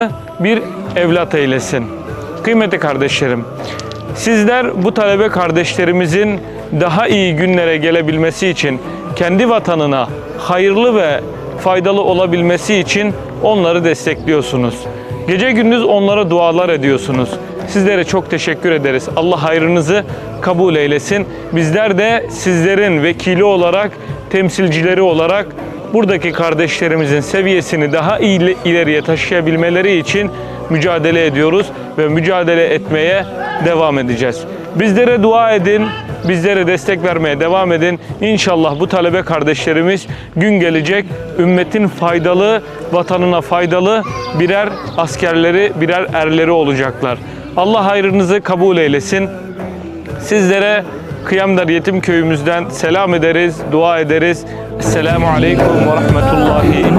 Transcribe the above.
bir evlat eylesin. Kıymetli kardeşlerim, sizler bu talebe kardeşlerimizin daha iyi günlere gelebilmesi için, kendi vatanına hayırlı ve faydalı olabilmesi için onları destekliyorsunuz. Gece gündüz onlara dualar ediyorsunuz. Sizlere çok teşekkür ederiz. Allah hayrınızı kabul eylesin. Bizler de sizlerin vekili olarak, temsilcileri olarak buradaki kardeşlerimizin seviyesini daha iyi ileriye taşıyabilmeleri için mücadele ediyoruz ve mücadele etmeye devam edeceğiz. Bizlere dua edin, bizlere destek vermeye devam edin. İnşallah bu talebe kardeşlerimiz gün gelecek ümmetin faydalı, vatanına faydalı birer askerleri, birer erleri olacaklar. Allah hayrınızı kabul eylesin. Sizlere Kıyamdar Yetim Köyümüzden selam ederiz, dua ederiz. Esselamu Aleyküm ve Rahmetullahi